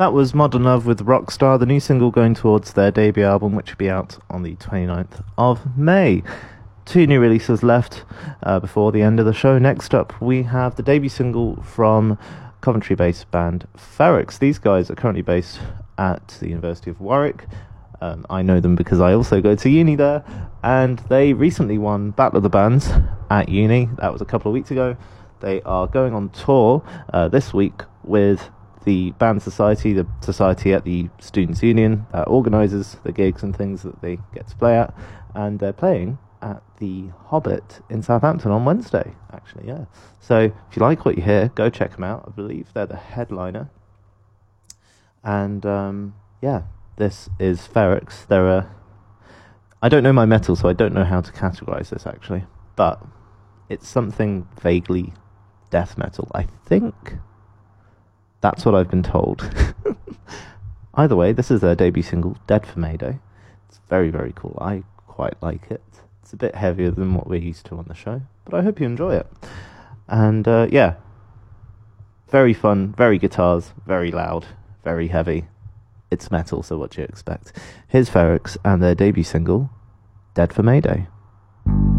That was Modern Love with Rockstar, the new single going towards their debut album, which will be out on the 29th of May. 2 new releases left before the end of the show. Next up, we have the debut single from Coventry-based band Ferrex. These guys are currently based at the University of Warwick. I know them because I also go to uni there, and they recently won Battle of the Bands at uni. That was a couple of weeks ago. They are going on tour this week with the Band Society, the society at the Students' Union that organises the gigs and things that they get to play at, and they're playing at the Hobbit in Southampton on Wednesday, actually, yeah. So if you like what you hear, go check them out. I believe they're the headliner. And yeah, this is Ferrex. I don't know my metal, so I don't know how to categorise this, actually, but it's something vaguely death metal, I think. That's what I've been told. Either way, this is their debut single, Dead for Mayday. It's very, very cool. I quite like it. It's a bit heavier than what we're used to on the show, but I hope you enjoy it. And yeah, very fun, very guitars, very loud, very heavy. It's metal, so what do you expect? Here's Ferrex and their debut single, Dead for Mayday.